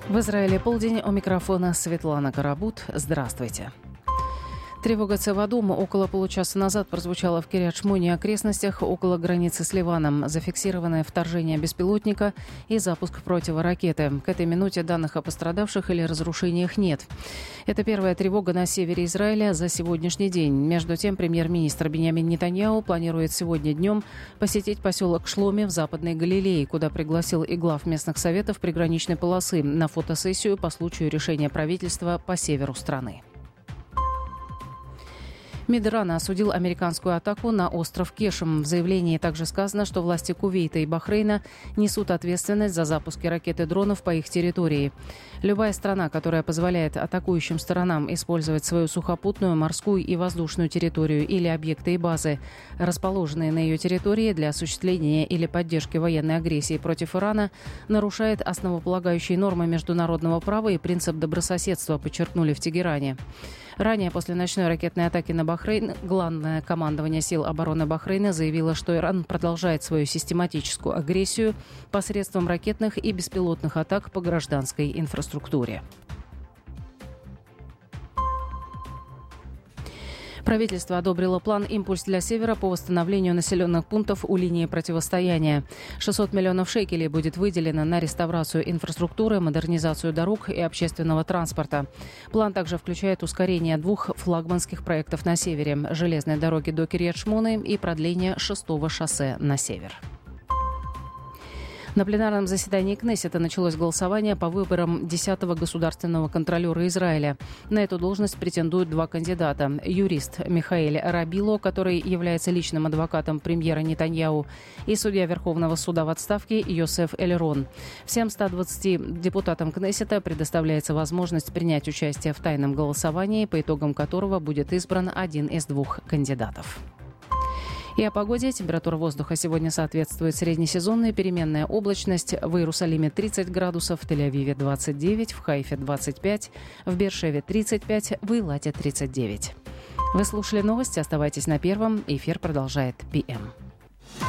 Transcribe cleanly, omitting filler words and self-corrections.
В Израиле полдень. У микрофона Светлана Карабут. Здравствуйте. Тревога Цевадума около получаса назад прозвучала в Кирьят-Шмоне и окрестностях около границы с Ливаном. Зафиксированное вторжение беспилотника и запуск противоракеты. К этой минуте данных о пострадавших или разрушениях нет. Это первая тревога на севере Израиля за сегодняшний день. Между тем, премьер-министр Биньямин Нетаньяху планирует сегодня днем посетить поселок Шломи в Западной Галилее, куда пригласил и глав местных советов приграничной полосы на фотосессию по случаю решения правительства по северу страны. МИД Ирана осудил американскую атаку на остров Кешем. В заявлении также сказано, что власти Кувейта и Бахрейна несут ответственность за запуски ракет и дронов по их территории. Любая страна, которая позволяет атакующим сторонам использовать свою сухопутную, морскую и воздушную территорию или объекты и базы, расположенные на ее территории для осуществления или поддержки военной агрессии против Ирана, нарушает основополагающие нормы международного права и принцип добрососедства, подчеркнули в Тегеране. Ранее, после ночной ракетной атаки на Бахрейн, Главное командование сил обороны Бахрейна заявило, что Иран продолжает свою систематическую агрессию посредством ракетных и беспилотных атак по гражданской инфраструктуре. Правительство одобрило план «Импульс для Севера» по восстановлению населенных пунктов у линии противостояния. 600 миллионов шекелей будет выделено на реставрацию инфраструктуры, модернизацию дорог и общественного транспорта. План также включает ускорение 2 флагманских проектов на севере – железной дороги до Кирьят-Шмоны и продление 6-го шоссе на север. На пленарном заседании Кнессета началось голосование по выборам 10-го государственного контролера Израиля. На эту должность претендуют 2 кандидата. Юрист Михаэль Рабило, который является личным адвокатом премьера Нетаньяху, и судья Верховного суда в отставке Йосеф Элерон. Всем 120 депутатам Кнессета предоставляется возможность принять участие в тайном голосовании, по итогам которого будет избран один из 2 кандидатов. И о погоде. Температура воздуха сегодня соответствует среднесезонной, переменная облачность. В Иерусалиме 30 градусов, в Тель-Авиве 29, в Хайфе 25, в Беэр-Шеве 35, в Илате 39. Вы слушали новости. Оставайтесь на Первом. Эфир продолжает ПМ.